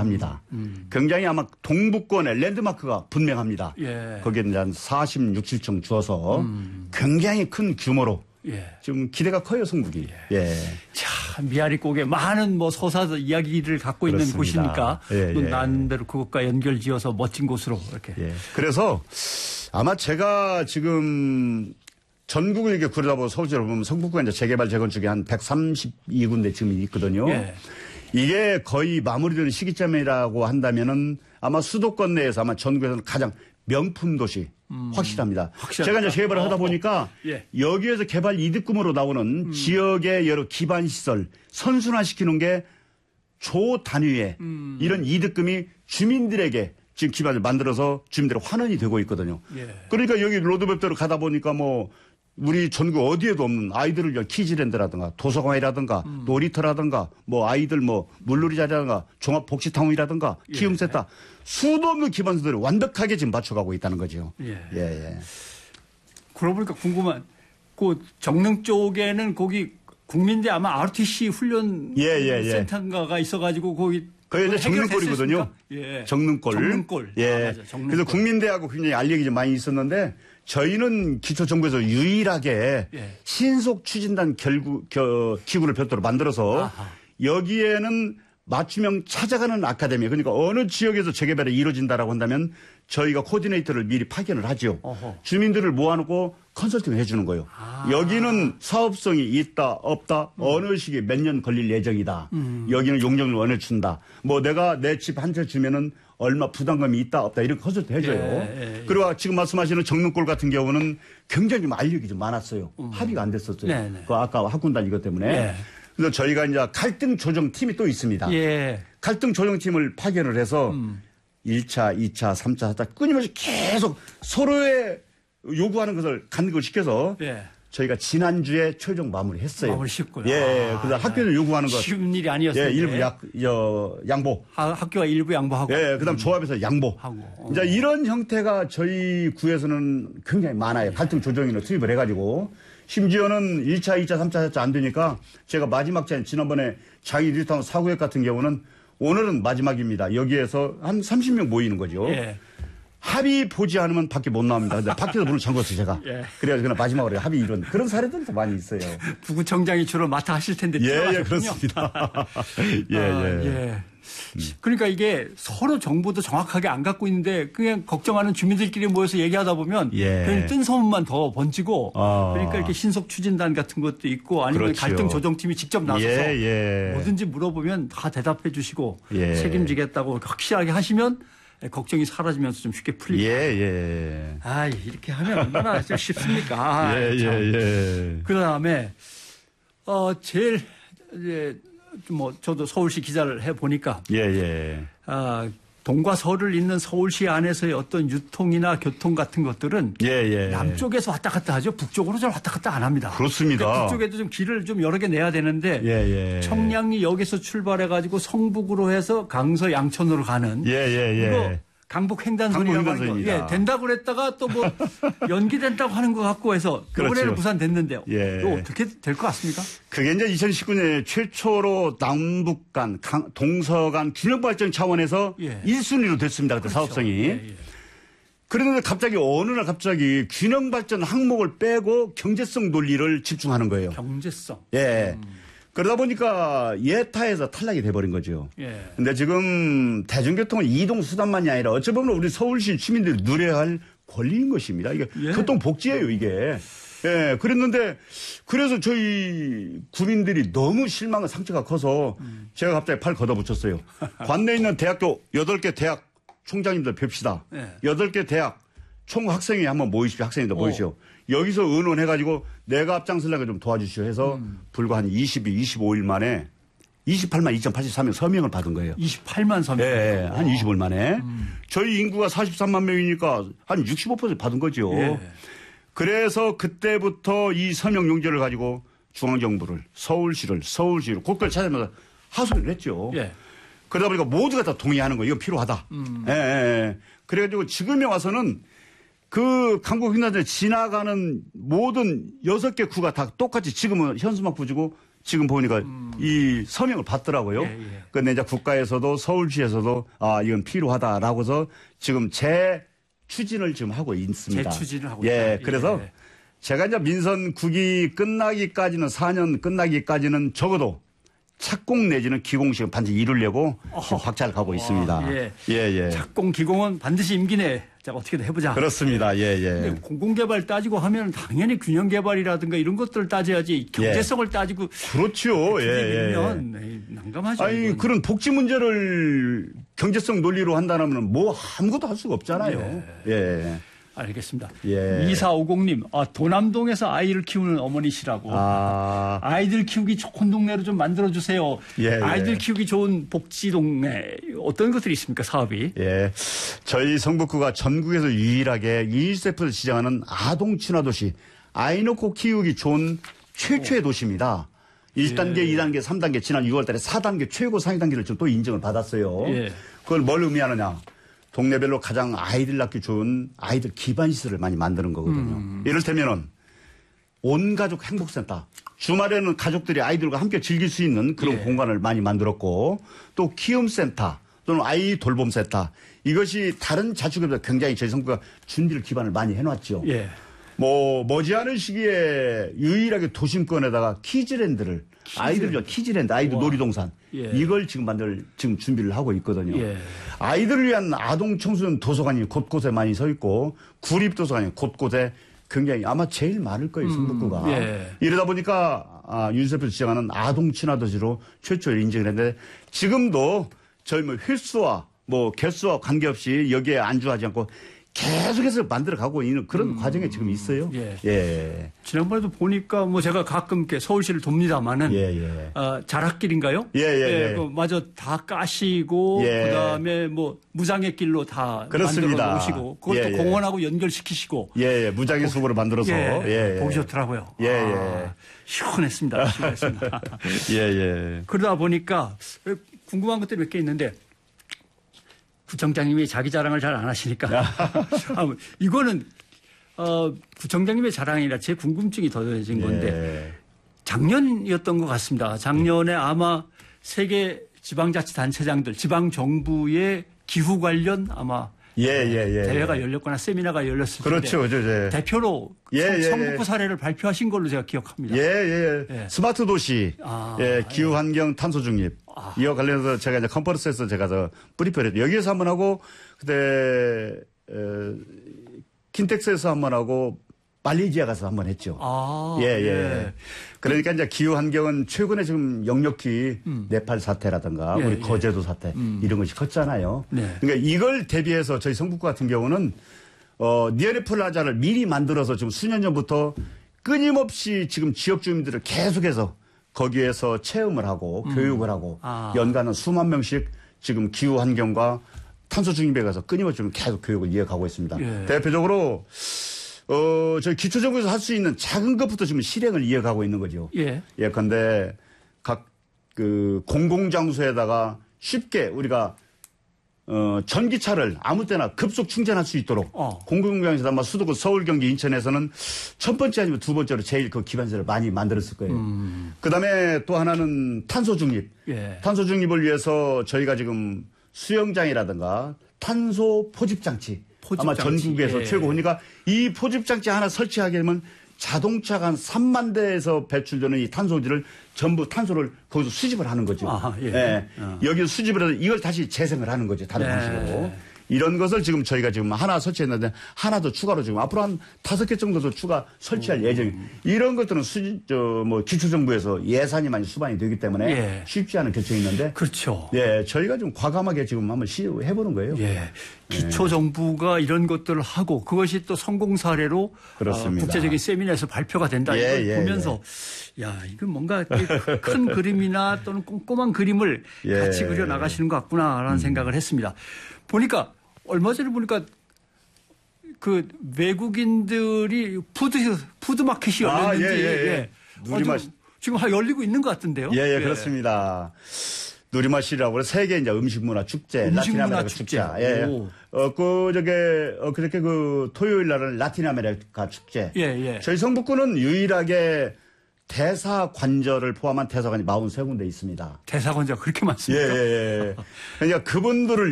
합니다. 굉장히 아마 동부권의 랜드마크가 분명합니다. 예. 거기에 한 40, 67층 주어서 굉장히 큰 규모로 예. 지금 기대가 커요, 성북이. 예. 자, 미아리곡에 많은 뭐 서사 이야기를 갖고 있는 그렇습니다. 곳이니까 예, 또 예. 나름대로 그것과 연결지어서 멋진 곳으로 이렇게. 예. 그래서 아마 제가 지금 전국을 이렇게 그러다 서울시로 보면 성북구가 이제 재개발 재건축이 한 132군데 지금 있거든요. 예. 이게 거의 마무리되는 시기점이라고 한다면은 아마 수도권 내에서 아마 전국에서는 가장 명품 도시 확실합니다. 제가 이제 재개발을 하다 보니까 예. 여기에서 개발 이득금으로 나오는 지역의 여러 기반 시설 선순환시키는 게 조 단위의 이런 이득금이 주민들에게 지금 기반을 만들어서 주민들의 환원이 되고 있거든요. 예. 그러니까 여기 로드맵대로 가다 보니까 뭐 우리 전국 어디에도 없는 아이들을 위한 키즈랜드라든가 도서관이라든가 놀이터라든가 뭐 아이들 뭐 물놀이자리라든가 종합복지타운이라든가 예. 키움센터 수도 없는 기반시설을 완벽하게 지금 맞춰가고 있다는 거죠. 예. 예. 그러고 보니까 궁금한 그 정릉 쪽에는 거기 국민대 아마 ROTC 훈련 센터가 있어가지고 거기 이제 정릉골이거든요. 예. 정릉골. 정릉골. 예. 아, 맞아. 정릉골. 그래서 국민대하고 굉장히 알력이 좀 많이 있었는데 저희는 기초정부에서 유일하게 예. 신속 추진단 기구를 별도로 만들어서 아하. 여기에는 맞춤형 찾아가는 아카데미 그러니까 어느 지역에서 재개발이 이루어진다라고 한다면 저희가 코디네이터를 미리 파견을 하죠. 어허. 주민들을 모아놓고 컨설팅을 해주는 거예요. 아. 여기는 사업성이 있다 없다 어느 시기에 몇 년 걸릴 예정이다. 여기는 용적률 어느 준다. 뭐 내가 내 집 한 채 주면은 얼마 부담감이 있다 없다 이렇게 컨설팅 해줘요. 예. 그리고 지금 말씀하시는 정릉골 같은 경우는 굉장히 좀 알력이 좀 많았어요. 합의가 안 됐었어요. 네네. 그 아까 학군단 이것 때문에. 예. 그래서 저희가 이제 갈등 조정팀이 또 있습니다. 예. 갈등 조정팀을 파견을 해서 1차, 2차, 3차, 4차 끊임없이 계속 서로의 요구하는 것을 간극시켜서 예. 저희가 지난주에 최종 마무리했어요. 마무리 쉽고요. 예. 그래서 학교에서 요구하는 것. 쉬운 일이 아니었어요. 예, 일부 양보. 학교가 일부 양보하고. 예, 그다음 조합에서 양보. 하고. 이제 이런 형태가 저희 구에서는 굉장히 많아요. 갈등 조정인을 투입을 해가지고. 심지어는 1차, 2차, 3차, 4차 안 되니까 제가 마지막 차 지난번에 장이 뉴타운 사구역 같은 경우는 오늘은 마지막입니다. 여기에서 한 30명 모이는 거죠. 예. 합의 보지 않으면 밖에 못 나옵니다. 근데 밖에서 문을 잠궜어요, 제가. 예. 그래가지고 그냥 마지막으로 합의 이런 그런 사례들도 많이 있어요. 부구청장이 주로 맡아 하실 텐데. 예, 그렇습니다. 예. 그러니까 이게 서로 정보도 정확하게 안 갖고 있는데 그냥 걱정하는 주민들끼리 모여서 얘기하다 보면 괜히 뜬 소문만 더 번지고 그러니까 이렇게 신속 추진단 같은 것도 있고 아니면 그렇죠. 갈등 조정팀이 직접 나서서 뭐든지 물어보면 다 대답해 주시고 책임지겠다고 확실하게 하시면 걱정이 사라지면서 좀 쉽게 풀리고. 아, 이렇게 하면 얼마나 쉽습니까? 그다음에 제일 이제 뭐 저도 서울시 기자를 해 보니까 동과 서를 잇는 서울시 안에서의 어떤 유통이나 교통 같은 것들은 남쪽에서 왔다 갔다 하죠. 북쪽으로 잘 왔다 갔다 안 합니다. 그렇습니다. 그러니까 북쪽에도 좀 길을 좀 여러 개 내야 되는데 청량리 여기서 출발해 가지고 성북으로 해서 강서 양천으로 가는 이거 강북 횡단선이라고 하는 거 된다고 그랬다가 또 뭐 연기된다고 하는 것 같고 해서 이번에는 부산 됐는데요. 이거 어떻게 될 것 같습니까? 그게 이제 2019년에 최초로 남북 간 동서 간 균형 발전 차원에서 1순위로 됐습니다. 그때 사업성이. 그런데 갑자기 어느 날 갑자기 균형 발전 항목을 빼고 경제성 논리를 집중하는 거예요. 경제성. 그러다 보니까 예타에서 탈락이 돼버린 거죠. 근데 지금 대중교통은 이동수단만이 아니라 어찌 보면 우리 서울시 시민들이 누려야 할 권리인 것입니다. 이게 교통복지예요, 이게. 그랬는데 그래서 저희 구민들이 너무 실망과 상처가 커서 제가 갑자기 팔 걷어붙였어요. 관내에 있는 대학교 8개 대학 총장님들 뵙시다. 8개 대학 총학생회 한번 모이십시오. 학생회도 모이시오. 여기서 의논해가지고 내가 앞장서려고 좀 도와주시오 해서 불과 한 25일 만에 28만 2,083명 서명을 받은 거예요. 28만 서명? 한 25일 만에. 저희 인구가 43만 명이니까 한 65% 받은 거죠. 그래서 그때부터 이 서명 용지를 가지고 중앙정부를 서울시를 곳곳을 찾아내면서 하소연을 했죠. 그러다 보니까 모두가 다 동의하는 거예요. 이건 필요하다. 그래가지고 지금에 와서는 그 강북 횡단선에 지나가는 모든 6개 구가 다 똑같이 지금은 현수막 붙이고 지금 보니까 이 서명을 받더라고요. 예, 예. 근데 이제 국가에서도 서울시에서도 이건 필요하다라고 해서 지금 재추진을 지금 하고 있습니다. 재추진을 하고 예, 있다. 그래서 예. 제가 이제 민선 9기 끝나기까지는 4년 끝나기까지는 적어도 착공 내지는 기공식은 반드시 이루려고 지금 박차를 가고 있습니다. 예. 예, 예. 착공 기공은 반드시 임기 내에 어떻게든 해보자. 그렇습니다. 예, 예. 공공개발 따지고 하면 당연히 균형개발이라든가 이런 것들을 따져야지 경제성을 따지고. 그렇죠. 예, 예. 난감하죠. 아니, 이건. 그런 복지 문제를 경제성 논리로 한다면 뭐 아무것도 할 수가 없잖아요. 예. 알겠습니다. 예. 2450님, 도남동에서 아이를 키우는 어머니시라고. 아이들 키우기 좋은 동네로 좀 만들어주세요. 예, 아이들 키우기 좋은 복지 동네, 어떤 것들이 있습니까, 사업이? 예. 저희 성북구가 전국에서 유일하게 유니세프를 지정하는 아동 친화도시, 아이 놓고 키우기 좋은 최초의 도시입니다. 1단계, 2단계, 3단계, 지난 6월 달에 4단계 최고 상위 단계를 지금 또 인정을 받았어요. 예. 그걸 뭘 의미하느냐. 동네별로 가장 아이들 낳기 좋은 아이들 기반 시설을 많이 만드는 거거든요. 이를테면은 온 가족 행복센터. 주말에는 가족들이 아이들과 함께 즐길 수 있는 그런 공간을 많이 만들었고 또 키움센터 또는 아이 돌봄센터. 이것이 다른 자치구보다 굉장히 저희 성구가 준비를 기반을 많이 해놨죠. 예. 뭐 머지않은 시기에 유일하게 도심권에다가 키즈랜드를 아이들 키즈랜드 아이들 놀이동산 이걸 지금 지금 준비를 하고 있거든요. 아이들을 위한 아동 청소년 도서관이 곳곳에 많이 서 있고 구립도서관이 곳곳에 굉장히 아마 제일 많을 거예요, 성북구가. 이러다 보니까 유니세프를 지정하는 아동 친화도시로 최초로 인정을 했는데 지금도 저희 뭐 횟수와 뭐 개수와 관계없이 여기에 안주하지 않고 계속해서 만들어가고 있는 그런 과정에 지금 있어요. 예. 지난번에도 보니까 뭐 제가 가끔 이렇게 서울시를 돕니다마는 자락길인가요? 그 마저 다 까시고 그다음에 뭐 무장의 길로 다 그렇습니다. 만들어 놓으시고 그것도 공원하고 연결시키시고 무장의 숲으로 만들어서 보기 좋더라고요. 시원했습니다. 시원했습니다. 그러다 보니까 궁금한 것들이 몇 개 있는데. 구청장님이 자기 자랑을 잘 안 하시니까. 이거는, 구청장님의 자랑이 아니라 제 궁금증이 더해진 건데, 작년이었던 것 같습니다. 작년에 아마 세계 지방자치단체장들, 지방정부의 기후 관련 아마 대회가 열렸거나 세미나가 열렸을 때 그렇죠. 대표로 성북구 사례를 발표하신 걸로 제가 기억합니다. 스마트 도시, 기후 환경 탄소 중립. 이와 관련해서 제가 이제 컨퍼런스에서 제가 브리프를 했죠. 여기에서 한번 하고 그때 킨텍스에서 한번 하고 말레이시아 가서 한번 했죠. 그러니까 이제 기후 환경은 최근에 지금 역력히 네팔 사태라든가 우리 거제도 사태 이런 것이 컸잖아요. 그러니까 이걸 대비해서 저희 성북구 같은 경우는 니어레 플라자를 미리 만들어서 지금 수년 전부터 끊임없이 지금 지역 주민들을 계속해서 거기에서 체험을 하고 교육을 하고 연간은 수만 명씩 지금 기후 환경과 탄소 중립에 가서 끊임없이 좀 계속 교육을 이어가고 있습니다. 대표적으로 저희 기초정부에서 할 수 있는 작은 것부터 지금 실행을 이어가고 있는 거죠. 근데 각 그 공공장소에다가 쉽게 우리가 전기차를 아무 때나 급속 충전할 수 있도록 공공장소에서 아마 수도권 서울, 경기, 인천에서는 첫 번째 아니면 두 번째로 제일 그 기반시설을 많이 만들었을 거예요. 그다음에 또 하나는 탄소 중립. 탄소 중립을 위해서 저희가 지금 수영장이라든가 탄소 포집장치. 아마 전국에서 최고 보니까 이 포집장치 하나 설치하게 되면 자동차가 한 3만 대에서 배출되는 이 탄소지를 전부 탄소를 거기서 수집을 하는 거죠. 여기서 수집을 해서 이걸 다시 재생을 하는 거죠. 다른 방식으로. 이런 것을 지금 저희가 지금 하나 설치했는데 하나 더 추가로 지금 앞으로 한 5개 정도 더 추가 설치할 예정입니다. 이런 것들은 기초정부에서 예산이 많이 수반이 되기 때문에 쉽지 않은 결정이 있는데. 그렇죠. 저희가 좀 과감하게 지금 한번 시도해보는 거예요. 기초정부가 이런 것들을 하고 그것이 또 성공 사례로 국제적인 세미나에서 발표가 된다. 이걸 보면서 이건 뭔가 큰 그림이나 또는 꼼꼼한 그림을 같이 그려 나가시는 것 같구나라는 생각을 했습니다. 보니까 얼마 전에 보니까 그 외국인들이 푸드마켓이 열렸는지 누리맛 지금 열리고 있는 것 같은데요. 그렇습니다. 누리맛이라고 해서 세계 이제 음식문화 축제, 라틴 아메리카 축제. 그저께 그 토요일 날은 라틴 아메리카 축제. 저희 성북구는 유일하게 대사관절을 포함한 대사관이 43군데 있습니다. 대사관절 그렇게 많습니까? 예. 그러니까 그분들을